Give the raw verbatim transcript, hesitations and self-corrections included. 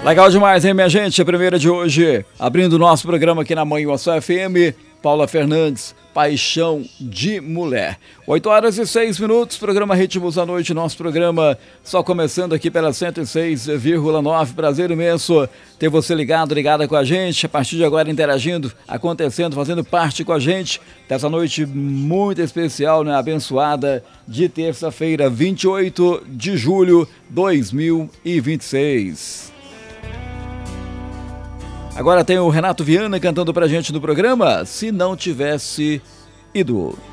Legal demais, hein, minha gente? A primeira de hoje, abrindo o nosso programa aqui na Manhã Só F M, Paula Fernandes, Paixão de Mulher. oito horas e seis minutos, programa Ritmos da Noite, nosso programa só começando aqui pela cento e seis vírgula nove. Prazer imenso ter você ligado, ligada com a gente, a partir de agora interagindo, acontecendo, fazendo parte com a gente dessa noite muito especial, né? Abençoada, de terça-feira, vinte e oito de julho de dois mil e vinte e seis. Agora tem o Renato Viana cantando pra gente no programa Se Não Tivesse Ido.